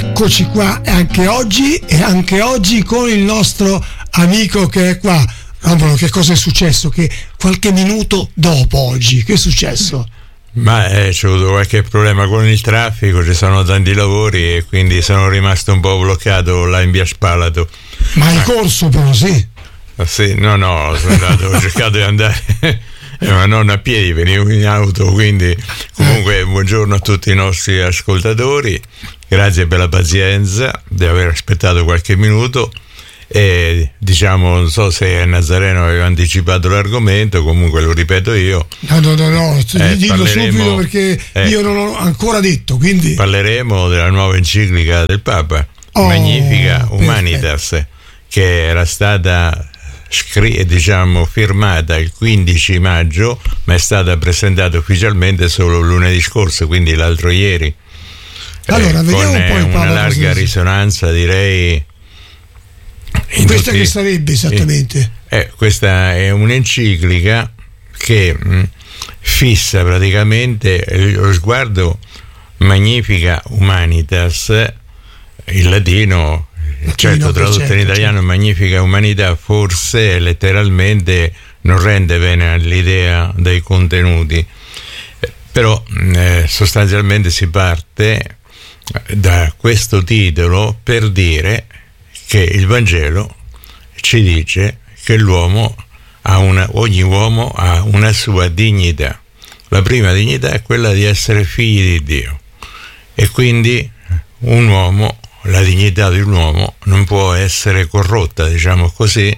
Eccoci qua anche oggi con il nostro amico che è qua. Romolo, che cosa è successo? Che qualche minuto dopo oggi, che è successo? Ma c'è avuto qualche problema con il traffico, ci sono tanti lavori e quindi sono rimasto un po' bloccato là in via Spalato. Ma hai corso però, sì? Sì, no, sono andato, ho cercato di andare, ma non a piedi, venivo in auto, quindi comunque buongiorno a tutti i nostri ascoltatori, grazie per la pazienza di aver aspettato qualche minuto. E diciamo, non so se Nazareno aveva anticipato l'argomento, comunque lo ripeto io. No, dillo subito perché io non ho ancora detto, quindi parleremo della nuova enciclica del Papa, Magnificat Humanitas, perfetto, che era stata firmata il 15 maggio, ma è stata presentata ufficialmente solo lunedì scorso, quindi l'altro ieri. Allora, vediamo un po' il Papa, una larga risonanza, direi. Questa che sarebbe esattamente? Questa è un'enciclica che fissa praticamente lo sguardo Magnificat Humanitas, il latino, certo tradotto in italiano Magnificat Humanità, forse letteralmente non rende bene all'idea dei contenuti, però sostanzialmente si parte da questo titolo per dire che il Vangelo ci dice che ogni uomo ha una sua dignità. La prima dignità è quella di essere figli di Dio, e quindi la dignità di un uomo non può essere corrotta, diciamo così,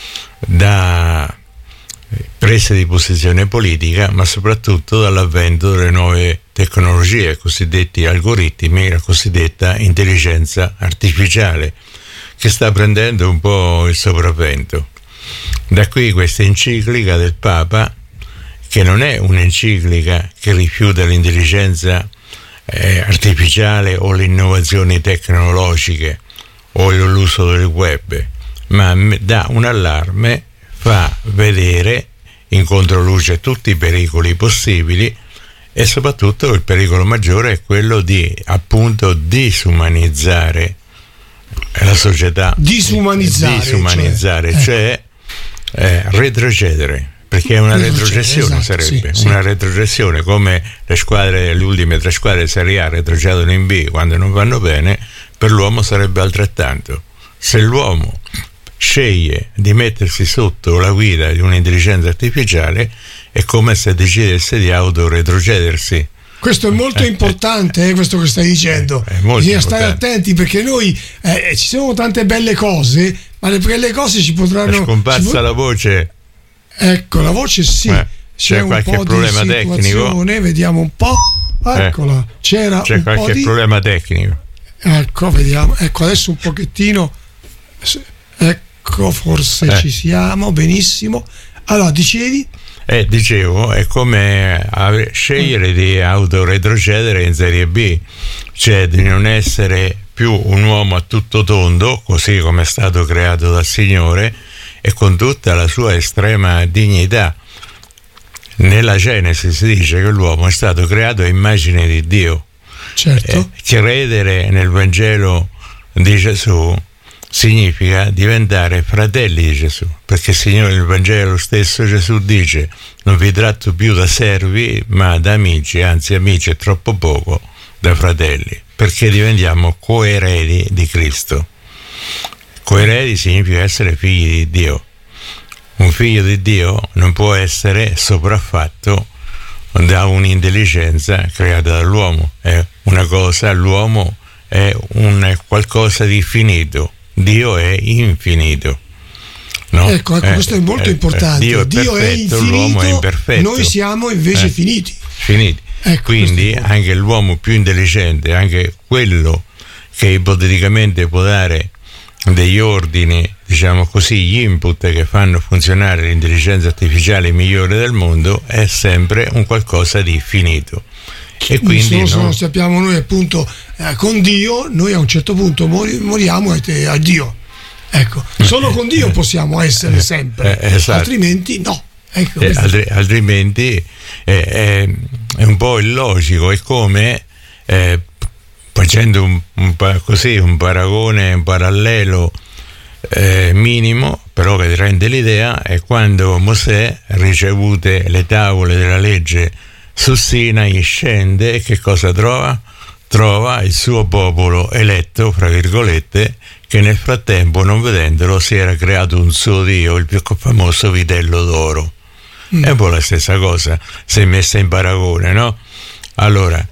da prese di posizione politica, ma soprattutto dall'avvento delle nuove tecnologie, cosiddetti algoritmi, la cosiddetta intelligenza artificiale, che sta prendendo un po' il sopravvento. Da qui questa enciclica del Papa, che non è un'enciclica che rifiuta l'intelligenza artificiale o le innovazioni tecnologiche o l'uso del web, ma dà un allarme, fa vedere in controluce tutti i pericoli possibili, e soprattutto il pericolo maggiore è quello di appunto disumanizzare la società, disumanizzare, cioè retrocedere, perché è una retrocessione, esatto, sarebbe una retrocessione, come le ultime 3 squadre Serie A retrocedono in B quando non vanno bene. Per l'uomo sarebbe altrettanto. Se l'uomo sceglie di mettersi sotto la guida di un'intelligenza artificiale, è come se decidesse di autoretrocedersi. Questo è molto importante, questo che stai dicendo. Bisogna stare attenti, perché noi ci sono tante belle cose, ma le belle cose ci potranno. È scomparsa la voce. Ecco, la voce sì. C'è qualche problema tecnico? Vediamo un po'. Eccola. C'è qualche problema tecnico. Ecco, vediamo. Ecco, adesso un pochettino. Ecco, forse ci siamo. Benissimo. Allora, dicevi? Dicevo, è come scegliere di autoretrocedere in Serie B, cioè di non essere più un uomo a tutto tondo, così come è stato creato dal Signore, e con tutta la sua estrema dignità. Nella Genesi si dice che l'uomo è stato creato a immagine di Dio. Certo. Credere nel Vangelo di Gesù significa diventare fratelli di Gesù, perché il Signore nel Vangelo stesso Gesù dice: non vi tratto più da servi ma da amici, anzi amici è troppo poco, da fratelli, perché diventiamo coeredi di Cristo. Coeredi significa essere figli di Dio. Un figlio di Dio non può essere sopraffatto da un'intelligenza creata dall'uomo. È una cosa, l'uomo è un qualcosa di finito, Dio è infinito. No? Ecco, questo è molto importante. Dio è perfetto, l'uomo è imperfetto. Noi siamo invece finiti. Ecco, quindi anche l'uomo più intelligente, anche quello che ipoteticamente può dare degli ordini, diciamo così, gli input che fanno funzionare l'intelligenza artificiale migliore del mondo, è sempre un qualcosa di finito. E quindi se non sappiamo noi appunto con Dio, noi a un certo punto moriamo a Dio. Ecco, solo con Dio possiamo essere sempre, esatto. Altrimenti no. Ecco, altrimenti è un po' illogico, è come facendo un paragone, un parallelo minimo, però che ti rende l'idea, è quando Mosè, ricevute le tavole della legge su Sinai, scende e che cosa trova? Trova il suo popolo eletto, fra virgolette, che nel frattempo, non vedendolo, si era creato un suo Dio, il più famoso vitello d'oro. È un po' la stessa cosa, se messa in paragone, no? Allora,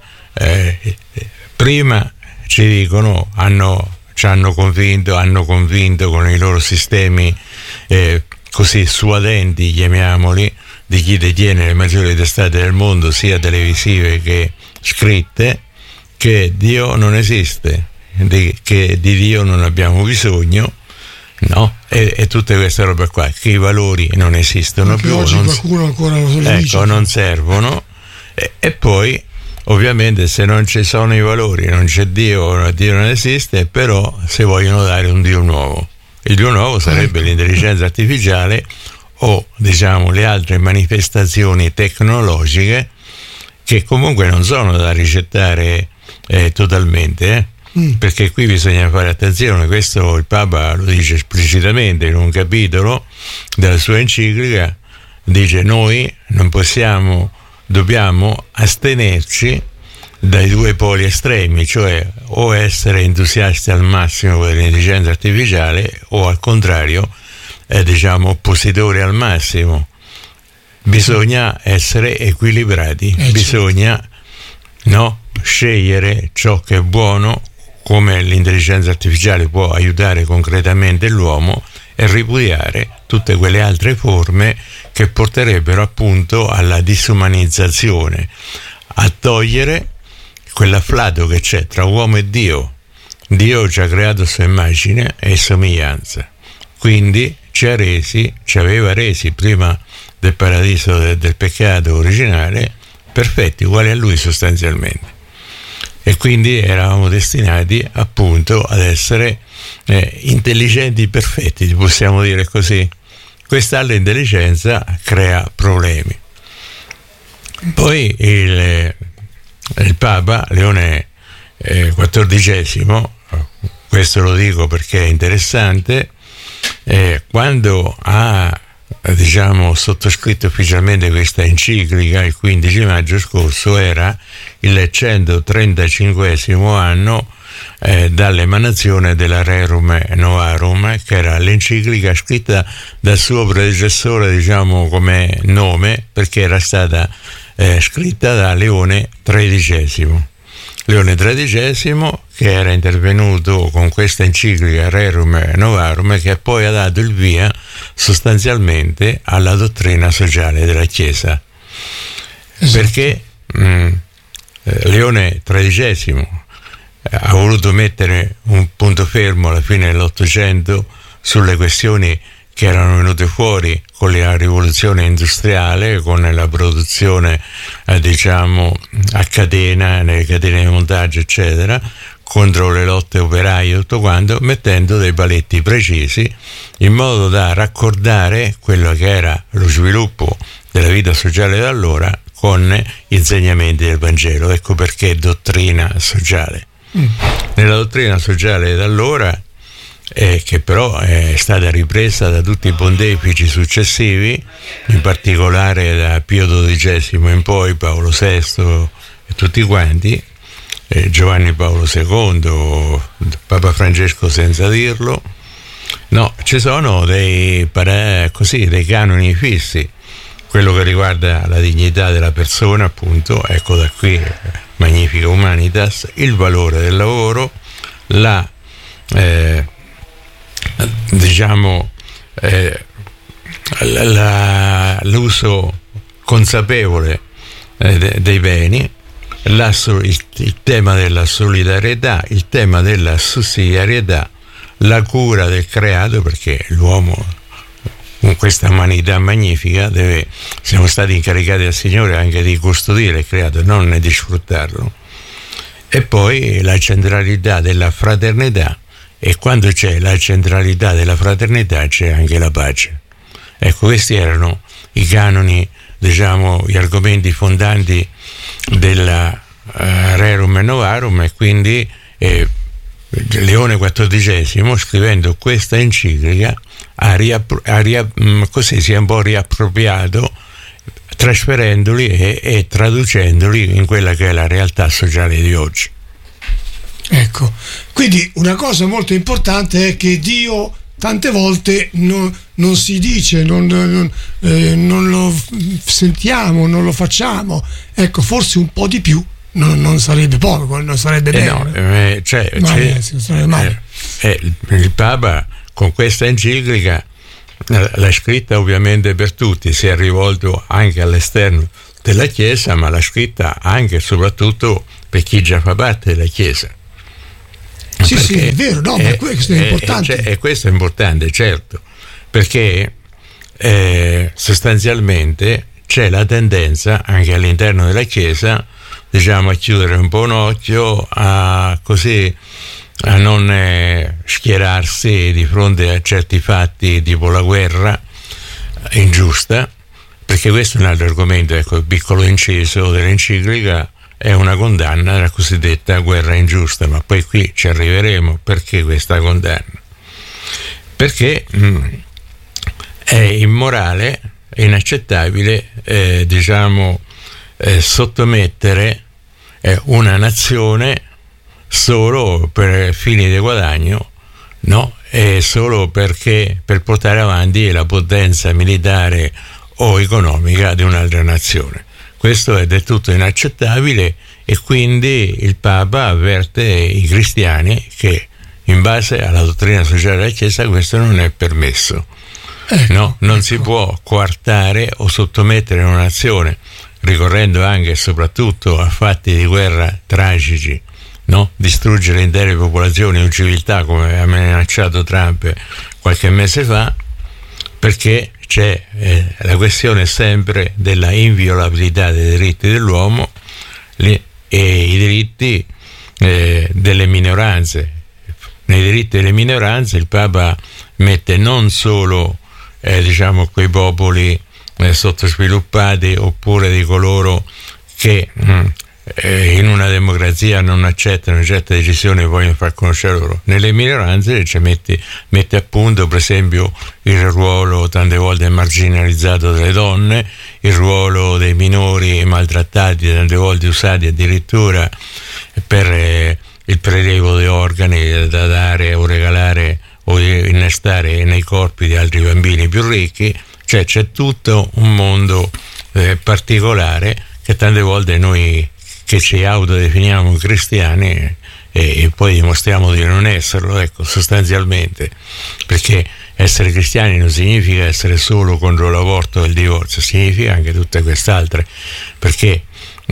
prima ci dicono, ci hanno convinto con i loro sistemi così suadenti, chiamiamoli, di chi detiene le maggiori testate del mondo, sia televisive che scritte, che Dio non esiste, che di Dio non abbiamo bisogno, no? E tutte queste robe qua, che i valori non esistono più, oggi qualcuno ancora lo dice. Non servono, e poi ovviamente se non ci sono i valori, non c'è Dio non esiste, però se vogliono dare un Dio nuovo, il Dio nuovo sarebbe l'intelligenza artificiale o diciamo le altre manifestazioni tecnologiche che comunque non sono da ricettare totalmente, perché qui bisogna fare attenzione. Questo il Papa lo dice esplicitamente in un capitolo della sua enciclica, dice: noi non possiamo, dobbiamo astenerci dai due poli estremi, cioè o essere entusiasti al massimo per l'intelligenza artificiale o al contrario diciamo oppositori al massimo. Bisogna essere equilibrati, bisogna scegliere ciò che è buono, come l'intelligenza artificiale può aiutare concretamente l'uomo, e ripudiare tutte quelle altre forme che porterebbero appunto alla disumanizzazione, a togliere quell'afflato che c'è tra uomo e Dio. Dio ci ha creato a sua immagine e somiglianza, quindi ci aveva resi prima del paradiso del peccato originale perfetti, uguali a lui sostanzialmente, e quindi eravamo destinati appunto ad essere intelligenti perfetti, possiamo dire così. Quest'altra intelligenza crea problemi. Poi il Papa Leone XIV, questo lo dico perché è interessante, quando ha sottoscritto ufficialmente questa enciclica il 15 maggio scorso, era il 135esimo anno dall'emanazione della Rerum Novarum, che era l'enciclica scritta dal suo predecessore, come nome, perché era stata scritta da Leone XIII. Leone XIII, che era intervenuto con questa enciclica Rerum Novarum, che poi ha dato il via sostanzialmente alla dottrina sociale della Chiesa. Esatto. Perché Leone XIII ha voluto mettere un punto fermo alla fine dell'Ottocento sulle questioni che erano venute fuori con la rivoluzione industriale, con la produzione a catena, nelle catene di montaggio eccetera, contro le lotte operaie e tutto quanto, mettendo dei paletti precisi in modo da raccordare quello che era lo sviluppo della vita sociale da allora con gli insegnamenti del Vangelo. Ecco perché dottrina sociale. Nella dottrina sociale da allora, che però è stata ripresa da tutti i pontefici successivi, in particolare da Pio XII in poi, Paolo VI e tutti quanti, Giovanni Paolo II, Papa Francesco senza dirlo, ci sono dei canoni fissi. Quello che riguarda la dignità della persona, appunto, ecco da qui Magnifica Humanitas, il valore del lavoro, l'uso consapevole dei beni, il tema della solidarietà, il tema della sussidiarietà, la cura del creato, perché l'uomo con questa umanità magnifica siamo stati incaricati dal Signore anche di custodire il creato, non di sfruttarlo. E poi la centralità della fraternità, e quando c'è la centralità della fraternità c'è anche la pace. Ecco, questi erano i canoni, gli argomenti fondanti della Rerum et Novarum, e quindi Leone XIV, scrivendo questa enciclica, così si è un po' riappropriato, trasferendoli e traducendoli in quella che è la realtà sociale di oggi. Ecco, quindi una cosa molto importante è che Dio tante volte non si dice, non lo sentiamo, non lo facciamo. Ecco, forse un po' di più non sarebbe poco, non sarebbe bene. No, non sarebbe male. Il Papa con questa enciclica l'ha scritta ovviamente per tutti, si è rivolto anche all'esterno della Chiesa, ma l'ha scritta anche e soprattutto per chi già fa parte della Chiesa. Sì, è vero, no, ma questo è importante. E questo è importante, certo, perché sostanzialmente c'è la tendenza anche all'interno della Chiesa, diciamo, a chiudere un po' un occhio, a non schierarsi di fronte a certi fatti tipo la guerra ingiusta, perché questo è un altro argomento. Ecco, il piccolo inciso dell'enciclica è una condanna della cosiddetta guerra ingiusta, ma poi qui ci arriveremo. Perché questa condanna? Perché è immorale, è inaccettabile sottomettere una nazione solo per fini di guadagno, no? E solo perché per portare avanti la potenza militare o economica di un'altra nazione. Questo è del tutto inaccettabile, e quindi il Papa avverte i cristiani che in base alla dottrina sociale della Chiesa questo non è permesso. Non si può coartare o sottomettere una nazione ricorrendo anche e soprattutto a fatti di guerra tragici, no? Distruggere intere popolazioni o civiltà, come ha minacciato Trump qualche mese fa, perché c'è la questione sempre della inviolabilità dei diritti dell'uomo e i diritti delle minoranze. Nei diritti delle minoranze il Papa mette non solo quei popoli sottosviluppati, oppure di coloro che in una democrazia non accettano certe decisioni e vogliono far conoscere loro. Nelle minoranze mette a punto, per esempio, il ruolo tante volte marginalizzato delle donne, il ruolo dei minori maltrattati, tante volte usati addirittura per il prelievo di organi da dare o regalare o innestare nei corpi di altri bambini più ricchi. Cioè c'è tutto un mondo particolare che tante volte noi che ci autodefiniamo cristiani e poi dimostriamo di non esserlo, ecco, sostanzialmente, perché essere cristiani non significa essere solo contro l'aborto e il divorzio, significa anche tutte quest'altre, perché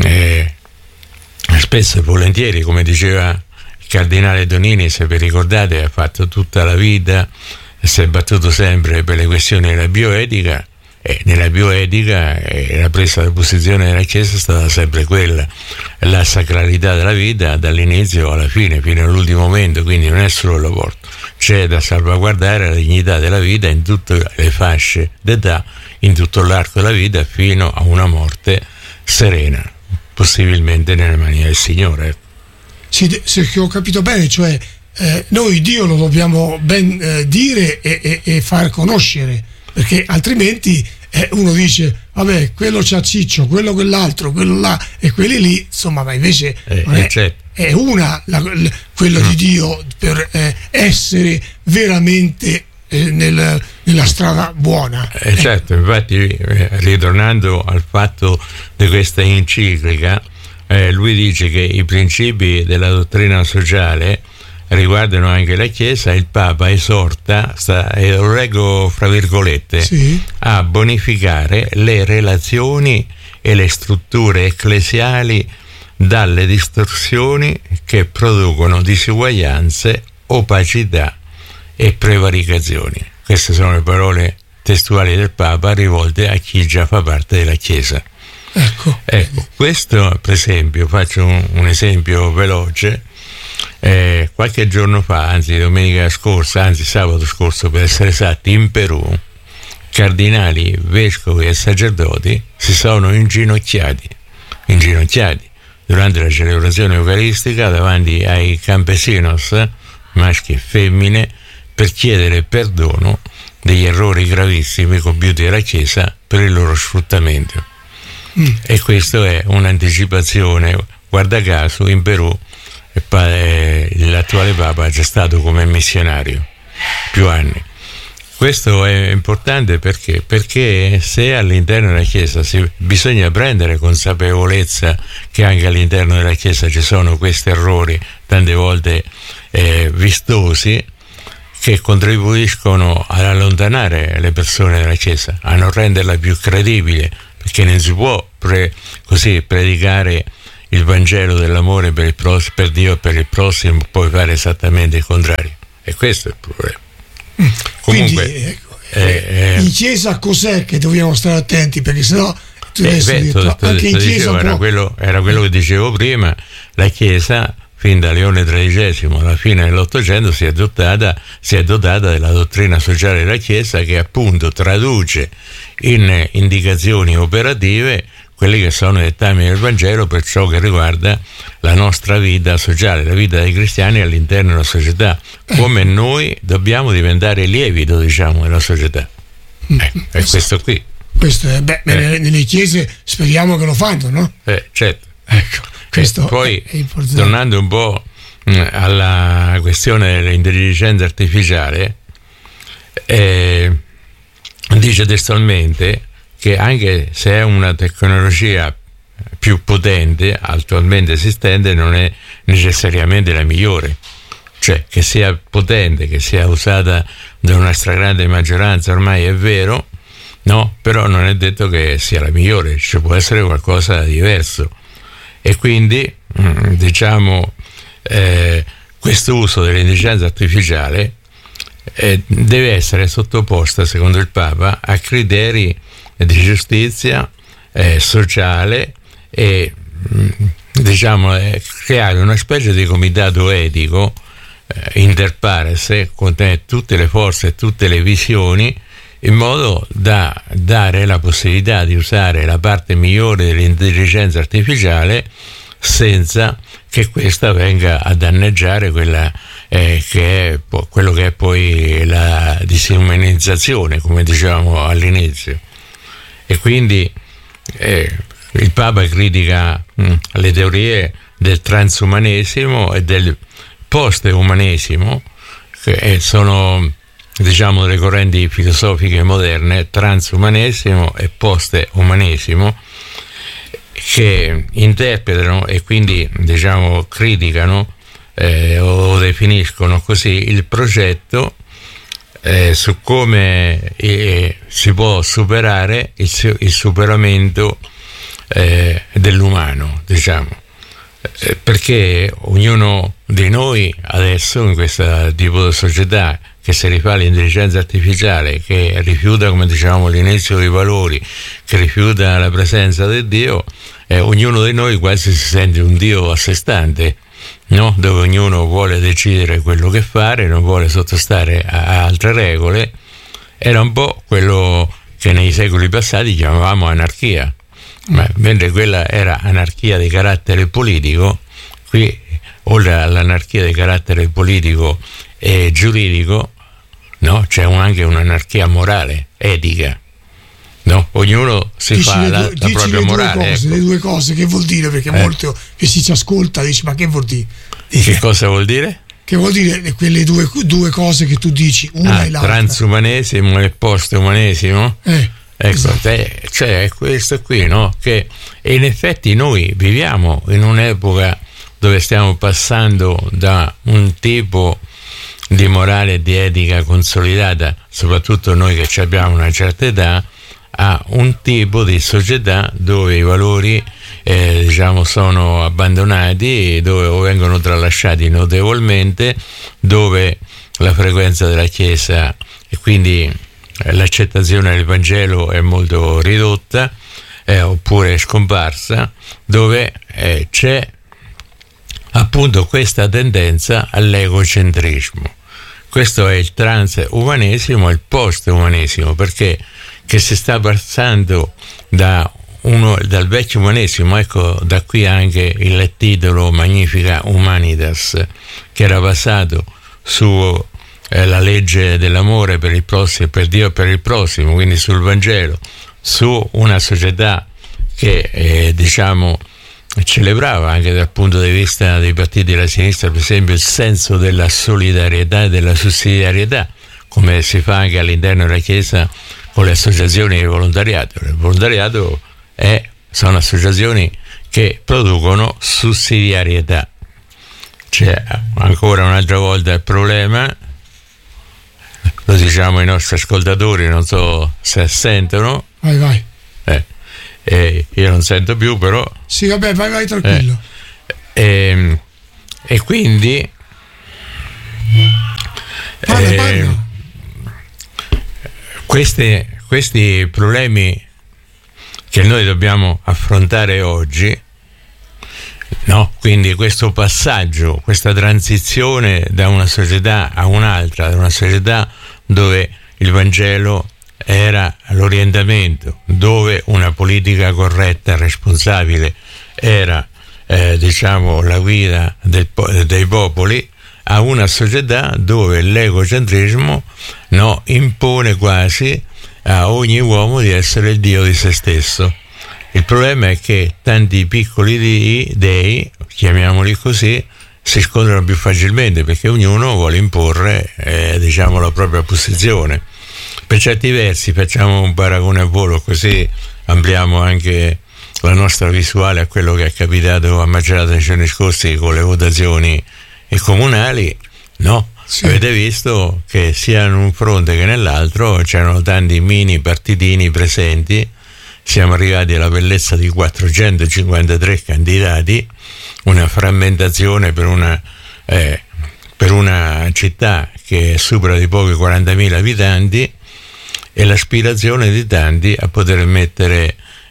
spesso e volentieri, come diceva il cardinale Donini, se vi ricordate, ha fatto tutta la vita, si è battuto sempre per le questioni della bioetica, e nella bioetica la presa di posizione della Chiesa è stata sempre quella, la sacralità della vita dall'inizio alla fine, fino all'ultimo momento, quindi non è solo l'aborto, c'è da salvaguardare la dignità della vita in tutte le fasce d'età, in tutto l'arco della vita, fino a una morte serena, possibilmente nelle mani del Signore. Sì, se ho capito bene, cioè noi Dio lo dobbiamo ben dire e far conoscere, perché altrimenti uno dice vabbè, quello c'ha Ciccio, quell'altro, quello là e quelli lì, insomma, ma invece è una quello di Dio per essere veramente nella strada buona. Certo, infatti ritornando al fatto di questa enciclica, lui dice che i principi della dottrina sociale riguardano anche la Chiesa. Il Papa esorta, lo leggo fra virgolette, sì, a bonificare le relazioni e le strutture ecclesiali dalle distorsioni che producono disuguaglianze, opacità e prevaricazioni. Queste sono le parole testuali del Papa rivolte a chi già fa parte della Chiesa. Ecco, questo per esempio, faccio un esempio veloce. Qualche giorno fa, anzi domenica scorsa, anzi sabato scorso per essere esatti, in Perù, cardinali, vescovi e sacerdoti si sono inginocchiati durante la celebrazione eucaristica davanti ai campesinos, maschi e femmine, per chiedere perdono degli errori gravissimi compiuti dalla Chiesa per il loro sfruttamento. E questo è un'anticipazione. Guarda caso in Perù l'attuale Papa è già stato come missionario più anni. Questo è importante perché se all'interno della Chiesa bisogna prendere consapevolezza che anche all'interno della Chiesa ci sono questi errori tante volte vistosi, che contribuiscono ad allontanare le persone dalla Chiesa, a non renderla più credibile, perché non si può così predicare il Vangelo dell'amore per Dio e per il prossimo, poi fare esattamente il contrario. E questo è il problema. Comunque, quindi, in Chiesa cos'è che dobbiamo stare attenti? Perché sennò anche in Chiesa era quello che dicevo prima. La Chiesa fin da Leone XIII alla fine dell'Ottocento si è dotata della dottrina sociale della Chiesa, che appunto traduce in indicazioni operative quelli che sono i dettami del Vangelo per ciò che riguarda la nostra vita sociale, la vita dei cristiani all'interno della società, come noi dobbiamo diventare lievito, diciamo, della società. È questo qui. Questo è, nelle chiese speriamo che lo fanno, no? Certo. Ecco, questo poi, è importante. Tornando un po' alla questione dell'intelligenza artificiale, dice testualmente che anche se è una tecnologia più potente attualmente esistente, non è necessariamente la migliore. Cioè, che sia potente, che sia usata da una stragrande maggioranza, ormai è vero, no? Però non è detto che sia la migliore, ci può essere qualcosa di diverso. E quindi, diciamo, questo uso dell'intelligenza artificiale deve essere sottoposta, secondo il Papa, a criteri di giustizia sociale e diciamo creare una specie di comitato etico inter pares con tutte le forze e tutte le visioni, in modo da dare la possibilità di usare la parte migliore dell'intelligenza artificiale senza che questa venga a danneggiare quella che è quello che è poi la disumanizzazione, come dicevamo all'inizio. E quindi il Papa critica le teorie del transumanesimo e del post-umanesimo, che sono, diciamo, delle correnti filosofiche moderne, transumanesimo e post-umanesimo, che interpretano e quindi, diciamo, criticano o definiscono così il progetto su come si può superare il superamento dell'umano, diciamo, perché ognuno di noi adesso, in questo tipo di società che si rifà all'intelligenza artificiale, che rifiuta, come dicevamo all'inizio, i valori, che rifiuta la presenza di Dio, ognuno di noi quasi si sente un Dio a sé stante, no? Dove ognuno vuole decidere quello che fare, non vuole sottostare a altre regole. Era un po' quello che nei secoli passati chiamavamo anarchia, ma mentre quella era anarchia di carattere politico, qui oltre all'anarchia di carattere politico e giuridico, no? C'è anche un'anarchia morale, etica, no? Ognuno si fa la propria morale. Le due cose, che vuol dire? Perché molto che si ci ascolta dice: ma che vuol dire? Che cosa vuol dire? Che vuol dire quelle due cose che tu dici, una e l'altra? Transumanesimo e postumanesimo? Ecco, esatto. Cioè è questo qui, no? Che in effetti noi viviamo in un'epoca dove stiamo passando da un tipo di morale e di etica consolidata, soprattutto noi che abbiamo una certa età, a un tipo di società dove i valori diciamo sono abbandonati, dove o vengono tralasciati notevolmente, dove la frequenza della Chiesa e quindi l'accettazione del Vangelo è molto ridotta oppure scomparsa, dove c'è appunto questa tendenza all'egocentrismo. Questo è il transumanesimo e il postumanesimo, perché che si sta passando da dal vecchio umanesimo, ecco da qui anche il titolo Magnifica Humanitas, che era basato su la legge dell'amore per il prossimo, per Dio e per il prossimo, quindi sul Vangelo, su una società che diciamo celebrava anche dal punto di vista dei partiti della sinistra, per esempio, il senso della solidarietà e della sussidiarietà, come si fa anche all'interno della Chiesa con le associazioni di volontariato. Il volontariato sono associazioni che producono sussidiarietà. C'è ancora un'altra volta il problema, lo diciamo ai nostri ascoltatori, non so se sentono. Vai. Io non sento più, però. Sì, vabbè, vai tranquillo. E quindi parla. Questi problemi che noi dobbiamo affrontare oggi, no? Quindi questo passaggio, questa transizione da una società a un'altra, da una società dove il Vangelo era l'orientamento, dove una politica corretta e responsabile era diciamo la guida dei popoli, a una società dove l'egocentrismo impone quasi a ogni uomo di essere il Dio di se stesso. Il problema è che tanti piccoli dei, chiamiamoli così, si scontrano più facilmente perché ognuno vuole imporre diciamo la propria posizione. Per certi versi, facciamo un paragone a volo, così ampliamo anche la nostra visuale a quello che è capitato a Macerata nei giorni scorsi con le votazioni comunali, no? Sì. Avete visto che sia in un fronte che nell'altro c'erano tanti mini partitini presenti. Siamo arrivati alla bellezza di 453 candidati, una frammentazione per una città che supera di pochi 40.000 abitanti, e l'aspirazione di tanti a poter mettere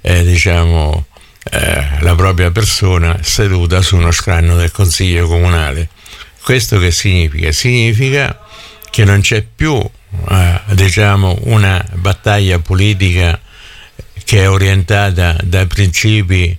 la propria persona seduta su uno scranno del Consiglio Comunale. Questo che significa? Significa che non c'è più una battaglia politica che è orientata da principi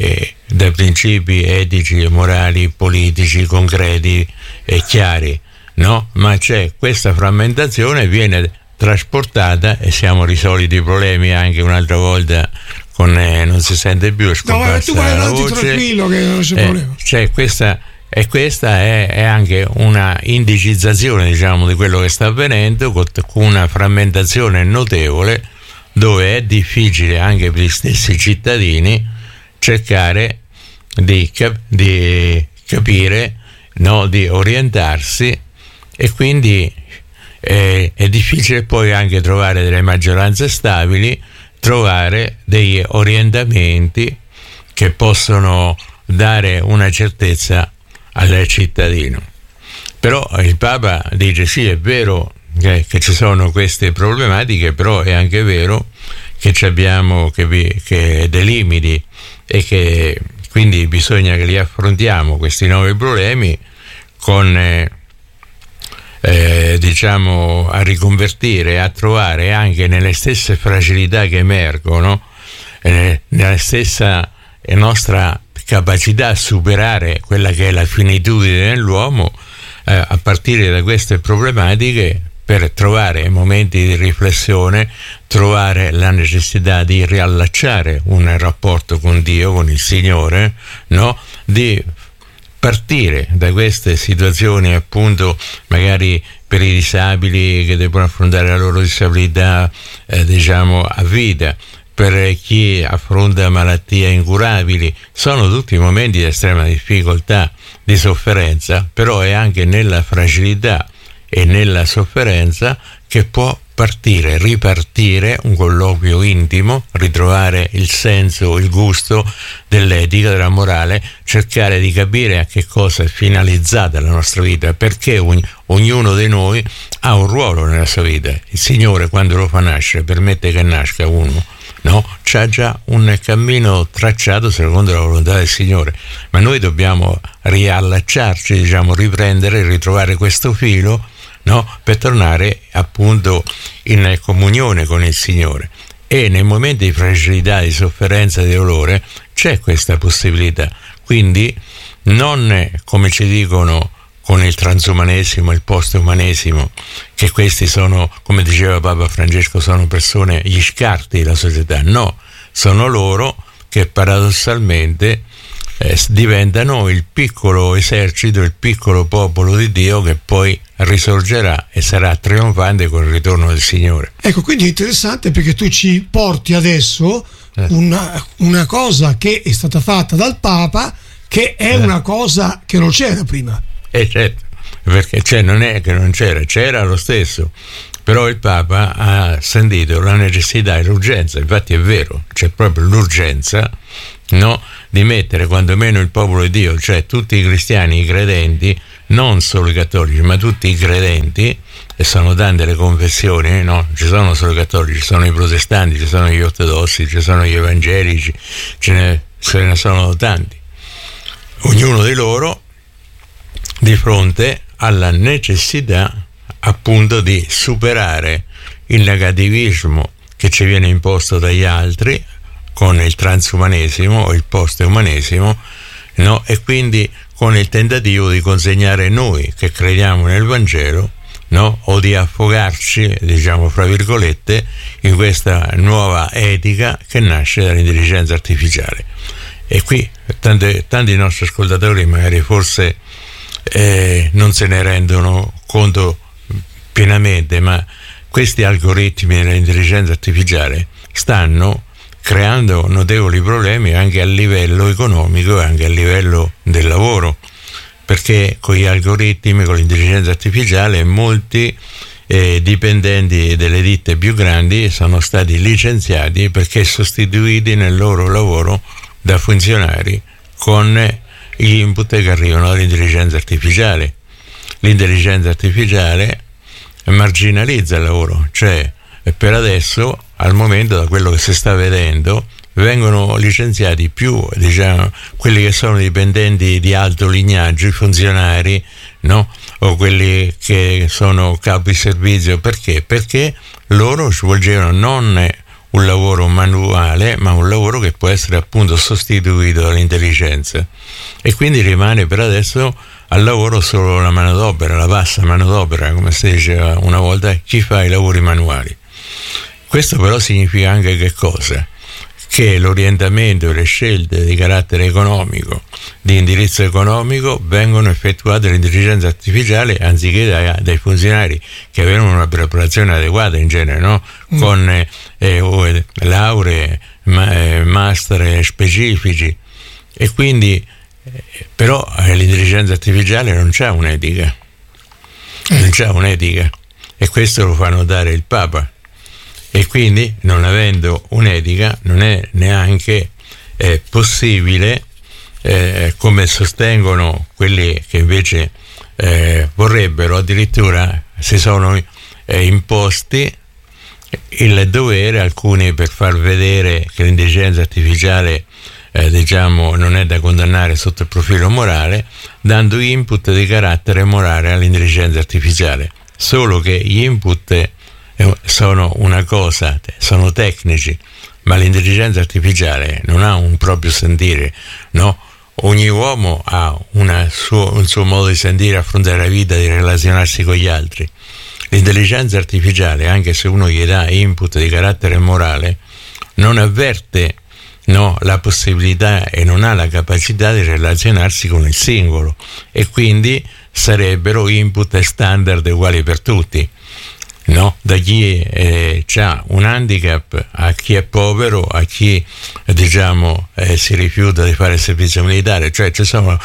etici e morali, politici, concreti e chiari, no? Ma c'è questa frammentazione, viene trasportata, e siamo risolti i problemi anche un'altra volta con non si sente più, è scomparsa la voce, tranquillo che non c'è problema. C'è questa è anche una indicizzazione, diciamo, di quello che sta avvenendo, con una frammentazione notevole, dove è difficile anche per gli stessi cittadini cercare di capire, no, di orientarsi, e quindi è difficile poi anche trovare delle maggioranze stabili, trovare degli orientamenti che possono dare una certezza al cittadino. Però il Papa dice sì, è vero che ci sono queste problematiche, però è anche vero che abbiamo dei limiti, e che quindi bisogna che li affrontiamo questi nuovi problemi con a riconvertire, a trovare anche nelle stesse fragilità che emergono, nella stessa nostra capacità a superare quella che è la finitudine dell'uomo, a partire da queste problematiche, per trovare momenti di riflessione, trovare la necessità di riallacciare un rapporto con Dio, con il Signore, no? Di partire da queste situazioni, appunto, magari per i disabili che devono affrontare la loro disabilità a vita, per chi affronta malattie incurabili. Sono tutti momenti di estrema difficoltà, di sofferenza, però è anche nella fragilità e nella sofferenza che può ripartire un colloquio intimo, ritrovare il senso, il gusto dell'etica, della morale, cercare di capire a che cosa è finalizzata la nostra vita, perché ognuno di noi ha un ruolo nella sua vita. Il Signore, quando lo fa nascere, permette che nasca uno, no? C'ha già un cammino tracciato secondo la volontà del Signore, ma noi dobbiamo riallacciarci, riprendere, ritrovare questo filo, no? Per tornare appunto in comunione con il Signore. e nei momenti di fragilità, di sofferenza, di dolore c'è questa possibilità. Quindi non, come ci dicono con il transumanesimo, il postumanesimo, che questi sono, come diceva Papa Francesco, sono persone, gli scarti della società. No, sono loro che paradossalmente diventano il piccolo esercito, il piccolo popolo di Dio che poi risorgerà e sarà trionfante con il ritorno del Signore. Ecco, quindi è interessante perché tu ci porti adesso una cosa che è stata fatta dal Papa, che è una cosa che non c'era prima. Certo, perché non è che non c'era lo stesso, però il Papa ha sentito la necessità e l'urgenza, infatti è vero, c'è proprio l'urgenza, no, di mettere quantomeno il popolo di Dio, cioè tutti i cristiani, i credenti, non solo i cattolici, ma tutti i credenti, e sono tante le confessioni, no? Ci sono solo i cattolici, ci sono i protestanti, ci sono gli ortodossi, ci sono gli evangelici, ce ne sono tanti. Ognuno di loro di fronte alla necessità appunto di superare il negativismo che ci viene imposto dagli altri con il transumanesimo o il postumanesimo, no? E quindi con il tentativo di consegnare noi che crediamo nel Vangelo, no? O di affogarci, diciamo fra virgolette, in questa nuova etica che nasce dall'intelligenza artificiale. E qui tanti nostri ascoltatori magari forse non se ne rendono conto pienamente, ma questi algoritmi dell'intelligenza artificiale stanno creando notevoli problemi anche a livello economico e anche a livello del lavoro, perché con gli algoritmi, con l'intelligenza artificiale, molti dipendenti delle ditte più grandi sono stati licenziati perché sostituiti nel loro lavoro da funzionari con gli input che arrivano dall'intelligenza artificiale. L'intelligenza artificiale marginalizza il lavoro, cioè per adesso, al momento, da quello che si sta vedendo, vengono licenziati più, diciamo, quelli che sono dipendenti di alto lignaggio, i funzionari, no? O quelli che sono capi servizio. Perché? Perché loro svolgevano non un lavoro manuale, ma un lavoro che può essere appunto sostituito dall'intelligenza, e quindi rimane per adesso al lavoro solo la manodopera, la bassa manodopera, come si diceva una volta, chi fa i lavori manuali. Questo però significa anche che cosa? Che l'orientamento e le scelte di carattere economico, di indirizzo economico, vengono effettuate dall'intelligenza artificiale anziché dai funzionari che avevano una preparazione adeguata in genere, no? Con lauree, master specifici, e quindi però l'intelligenza artificiale non c'ha un'etica, e questo lo fa notare il Papa. E quindi, non avendo un'etica, non è neanche possibile, come sostengono quelli che invece vorrebbero, addirittura si sono imposti il dovere, alcuni per far vedere che l'intelligenza artificiale diciamo non è da condannare sotto il profilo morale, dando input di carattere morale all'intelligenza artificiale. Solo che gli input sono una cosa, sono tecnici, ma l'intelligenza artificiale non ha un proprio sentire, no? Ogni uomo ha un suo modo di sentire, affrontare la vita, di relazionarsi con gli altri. L'intelligenza artificiale, anche se uno gli dà input di carattere morale, non avverte, no, la possibilità e non ha la capacità di relazionarsi con il singolo, e quindi sarebbero input standard uguali per tutti. No, da chi ha un handicap a chi è povero, a chi diciamo si rifiuta di fare il servizio militare, cioè ci sono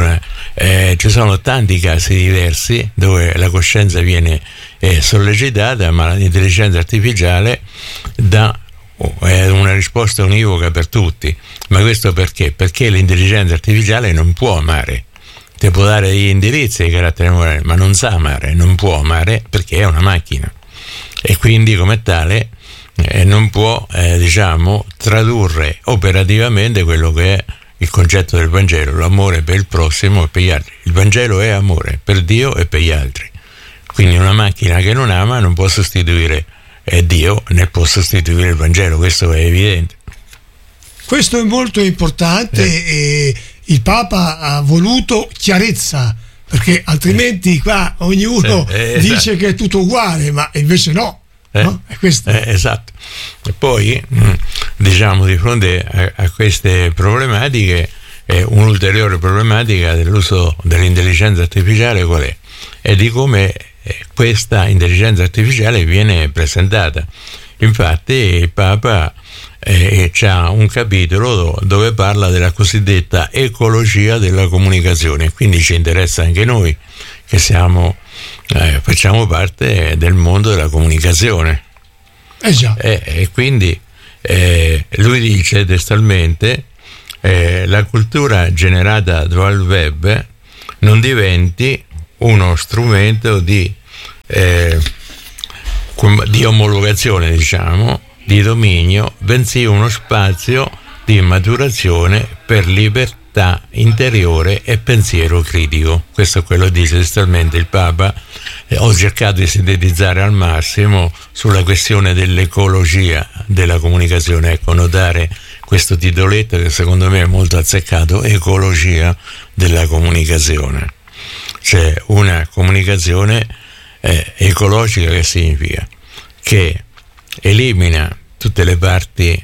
tanti casi diversi dove la coscienza viene sollecitata, ma l'intelligenza artificiale dà una risposta univoca per tutti. Ma questo perché? Perché l'intelligenza artificiale non può amare. Ti può dare degli indirizzi di carattere morale, ma non sa amare, non può amare perché è una macchina, e quindi come tale non può diciamo tradurre operativamente quello che è il concetto del Vangelo, l'amore per il prossimo e per gli altri. Il Vangelo è amore per Dio e per gli altri, quindi una macchina che non ama non può sostituire Dio ne può sostituire il Vangelo, questo è evidente. Questo è molto importante e il Papa ha voluto chiarezza, perché altrimenti qua ognuno dice che è tutto uguale, ma invece no. No? È questo. Esatto. E poi diciamo, di fronte a queste problematiche, un'ulteriore problematica dell'uso dell'intelligenza artificiale qual è? E di come questa intelligenza artificiale viene presentata. Infatti il Papa c'ha un capitolo dove parla della cosiddetta ecologia della comunicazione, quindi ci interessa anche noi che facciamo parte del mondo della comunicazione. Già. E quindi lui dice testualmente la cultura generata dal web non diventi uno strumento di omologazione, diciamo, di dominio, bensì uno spazio di maturazione per libertà interiore e pensiero critico. Questo è quello che dice testualmente il Papa. Ho cercato di sintetizzare al massimo sulla questione dell'ecologia della comunicazione, ecco, notare questo titoletto che secondo me è molto azzeccato: ecologia della comunicazione. Cioè una comunicazione ecologica, che significa? Che elimina tutte le parti,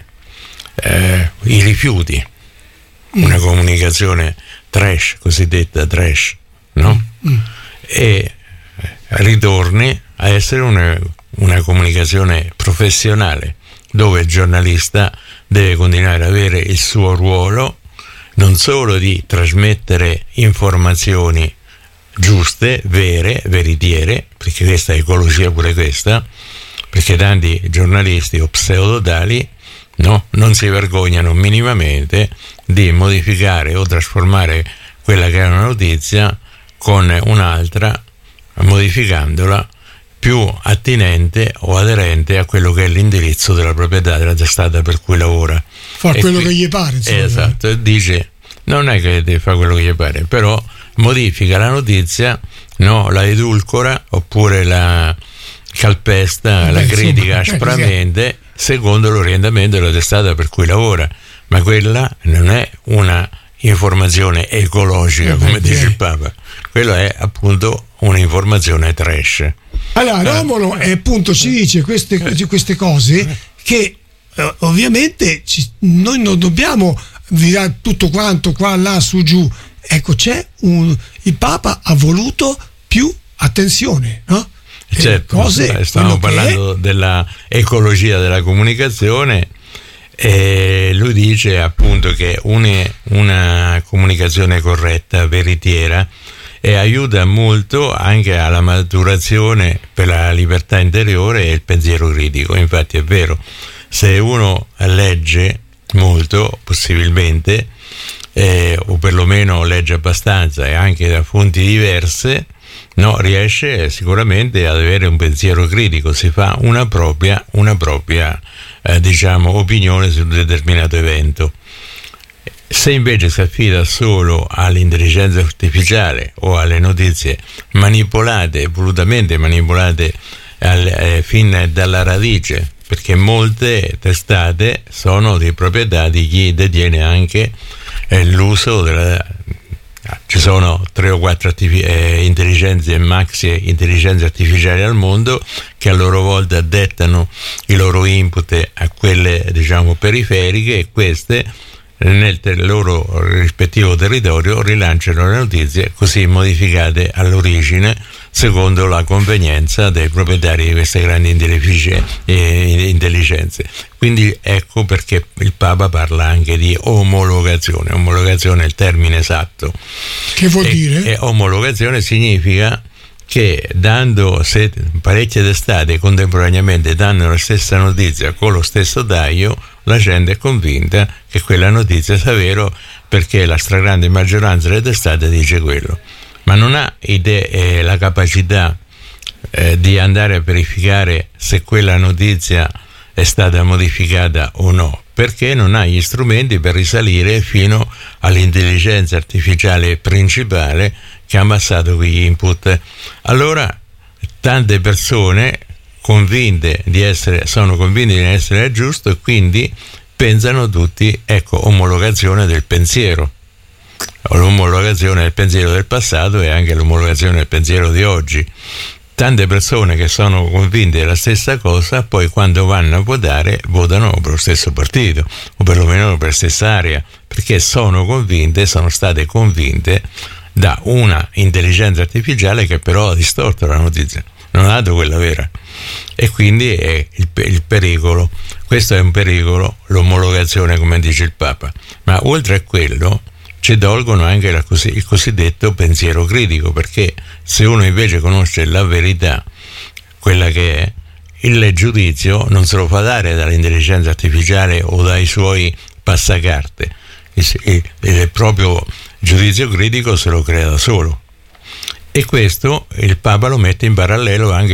i rifiuti, una comunicazione trash, cosiddetta trash, no? E ritorni a essere una comunicazione professionale, dove il giornalista deve continuare ad avere il suo ruolo, non solo di trasmettere informazioni giuste, vere, veritiere, perché questa è ecologia pure questa, perché tanti giornalisti o pseudotali non si vergognano minimamente di modificare o trasformare quella che è una notizia con un'altra, modificandola più attinente o aderente a quello che è l'indirizzo della proprietà della testata per cui lavora. Fa quello che gli pare, insomma. Esatto, e dice, non è che deve fare quello che gli pare, però modifica la notizia, la edulcora oppure la calpesta, la critica aspramente secondo l'orientamento della testata per cui lavora, ma quella non è una informazione ecologica, come dice il Papa, quello è appunto un'informazione trash. Allora Romolo appunto ci dice queste cose che ovviamente noi non dobbiamo dire tutto quanto qua, là, su, giù. Ecco, il Papa ha voluto più attenzione, no? Certo, stiamo parlando della ecologia della comunicazione, e lui dice appunto che una comunicazione corretta, veritiera, e aiuta molto anche alla maturazione per la libertà interiore e il pensiero critico. Infatti è vero, se uno legge molto, possibilmente, o perlomeno legge abbastanza e anche da fonti diverse, riesce sicuramente ad avere un pensiero critico, si fa una propria diciamo opinione su un determinato evento. Se invece si affida solo all'intelligenza artificiale o alle notizie manipolate, volutamente manipolate fin dalla radice, perché molte testate sono di proprietà di chi detiene anche l'uso ci sono 3 o 4 intelligenze, maxi intelligenze artificiali al mondo, che a loro volta dettano i loro input a quelle, diciamo, periferiche, e queste nel loro rispettivo territorio rilanciano le notizie così modificate all'origine secondo la convenienza dei proprietari di queste grandi intelligenze. Quindi ecco perché il Papa parla anche di omologazione. Omologazione è il termine esatto. Che vuol dire? Omologazione significa che se parecchie testate contemporaneamente danno la stessa notizia con lo stesso taglio, la gente è convinta che quella notizia sia vero, perché la stragrande maggioranza delle testate dice quello, ma non ha la capacità di andare a verificare se quella notizia è stata modificata o no, perché non ha gli strumenti per risalire fino all'intelligenza artificiale principale che ha amassato quegli input. Allora tante persone sono convinti di essere giusto, e quindi pensano tutti, ecco, omologazione del pensiero, l'omologazione del pensiero del passato e anche l'omologazione del pensiero di oggi. Tante persone che sono convinte della stessa cosa, poi quando vanno a votare votano per lo stesso partito, o perlomeno per la stessa area, perché sono state convinte da una intelligenza artificiale che però ha distorto la notizia, non ha dato quella vera. E quindi è il pericolo. Questo è un pericolo, l'omologazione, come dice il Papa. Ma oltre a quello ci tolgono anche il cosiddetto pensiero critico, perché se uno invece conosce la verità, quella che è, il giudizio non se lo fa dare dall'intelligenza artificiale o dai suoi passacarte, il proprio giudizio critico se lo crea da solo. E questo il Papa lo mette in parallelo anche